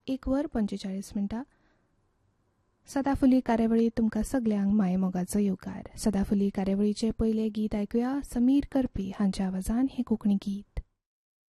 1:45 सदाफुली कार्यावळीत तुमकां सगल्यांक मायेमोगाचो येवकार. सदाफुली कार्यावळीचे पयले गीत आयकुया समीर करपी हांच्या आवाजान हें कोंकणी गीत.